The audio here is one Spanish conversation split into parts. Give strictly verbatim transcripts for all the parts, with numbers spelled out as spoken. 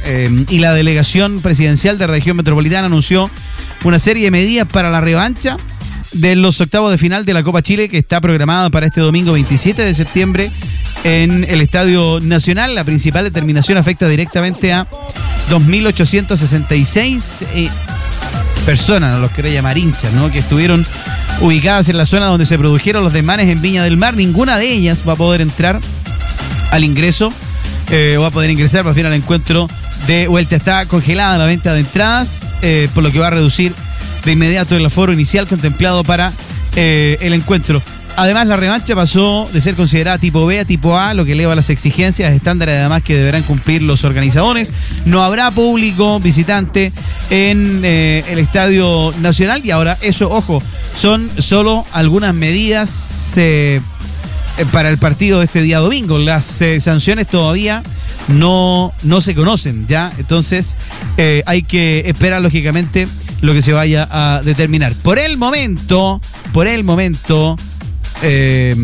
eh, y la delegación presidencial de la región metropolitana anunció una serie de medidas para la revancha de los octavos de final de la Copa Chile, que está programada para este domingo veintisiete de septiembre en el Estadio Nacional. La principal determinación afecta directamente a dos mil ochocientos sesenta y seis eh, personas, no los quiero llamar hinchas, ¿no?, que estuvieron ubicadas en la zona donde se produjeron los desmanes en Viña del Mar. Ninguna de ellas va a poder entrar al ingreso, eh, va a poder ingresar más bien al encuentro de vuelta. Está congelada la venta de entradas, eh, por lo que va a reducir de inmediato el aforo inicial contemplado para eh, el encuentro. Además, la revancha pasó de ser considerada tipo B a tipo A, lo que eleva las exigencias estándares además que deberán cumplir los organizadores. No habrá público visitante en eh, el Estadio Nacional. Y ahora, eso, ojo, son solo algunas medidas eh, para el partido de este día domingo. Las eh, sanciones todavía no, no se conocen, ¿ya? Entonces, eh, hay que esperar, lógicamente, lo que se vaya a determinar. Por el momento, por el momento... Eh,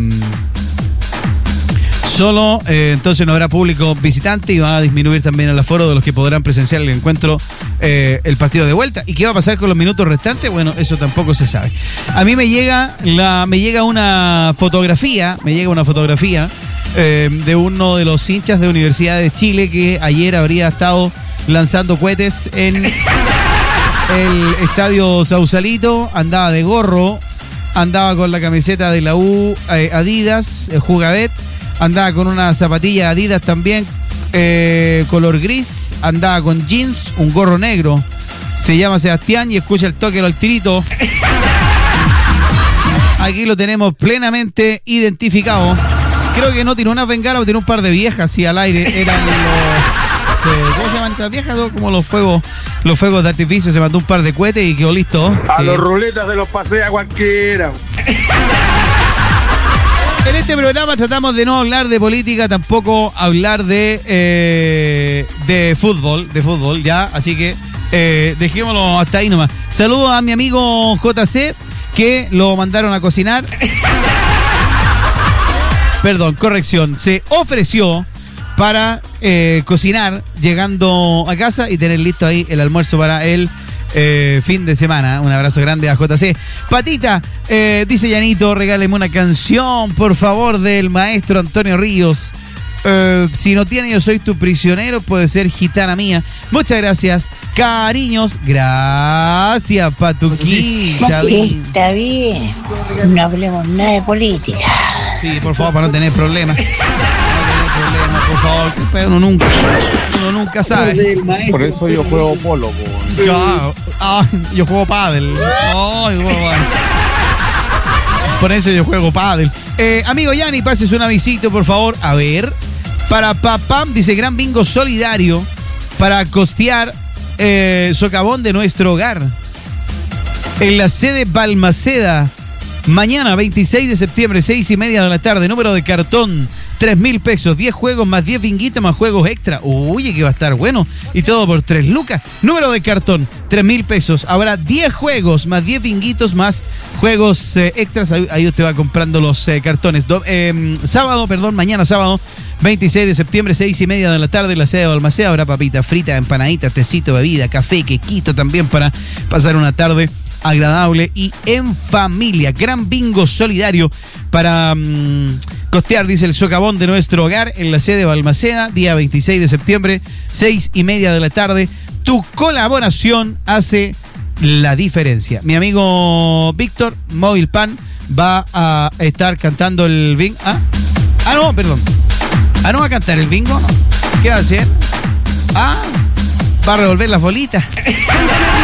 solo eh, entonces no habrá público visitante y va a disminuir también el aforo de los que podrán presenciar el encuentro, eh, el partido de vuelta. ¿Y qué va a pasar con los minutos restantes? Bueno, eso tampoco se sabe. A mí me llega la me llega una fotografía, me llega una fotografía eh, de uno de los hinchas de Universidad de Chile que ayer habría estado lanzando cohetes en el Estadio Sausalito, andaba de gorro, andaba con la camiseta de la U, eh, Adidas, eh, Jugabet, andaba con una zapatilla Adidas también, eh, color gris, andaba con jeans, un gorro negro. Se llama Sebastián y escucha el toque al tirito. Aquí lo tenemos plenamente identificado. Creo que no tiene una bengala, tiene un par de viejas así al aire. Eran los... Eh, ¿cómo se llaman estas viejas? Como los fuegos, los fuegos de artificio. Se mandó un par de cohetes y quedó listo. A sí. Los ruletas de los pasea cualquiera. En este programa tratamos de no hablar de política, tampoco hablar de eh, de fútbol, de fútbol, ya. Así que eh, dejémoslo hasta ahí nomás. Saludos a mi amigo J C, que lo mandaron a cocinar. Perdón, corrección. Se ofreció para eh, cocinar llegando a casa y tener listo ahí el almuerzo para el eh, fin de semana. Un abrazo grande a J C. Patita, eh, dice Yanito, regáleme una canción, por favor, del maestro Antonio Ríos. Eh, si no tiene Yo Soy Tu Prisionero, puede ser Gitana Mía. Muchas gracias, cariños. Gracias, Patuquita. Está bien, no hablemos nada de política. Sí, por favor, para no tener problemas. Problema, por favor, pero uno nunca, uno nunca sabe. Por eso yo juego polo, po. Yo, ah, yo juego pádel. Oh, yo juego pádel. Por eso yo juego pádel. Eh, amigo Yanni, pases un avisito, por favor. A ver, para Papam, dice gran bingo solidario para costear eh, socavón de nuestro hogar en la sede Balmaceda. Mañana, veintiséis de septiembre, seis y media de la tarde, número de cartón, tres mil pesos, diez juegos más diez binguitos más juegos extra. Uy, que va a estar bueno. Y todo por tres lucas. Número de cartón, tres mil pesos. Habrá diez juegos más diez binguitos más juegos eh, extras. Ahí, ahí usted va comprando los eh, cartones. Do, eh, sábado, perdón, mañana sábado, veintiséis de septiembre, seis y media de la tarde, en la sede de Balmaceda. Habrá papita frita, empanaditas, tecito, bebida, café, quequito también para pasar una tarde agradable y en familia. Gran bingo solidario para um, costear, dice el socavón de nuestro hogar en la sede Balmaceda, día veintiséis de septiembre, seis y media de la tarde. Tu colaboración hace la diferencia. Mi amigo Víctor Móvil Pan va a estar cantando el bingo. Ah, ah no, perdón. Ah, no va a cantar el bingo. ¿Qué va a hacer? Ah, va a revolver las bolitas.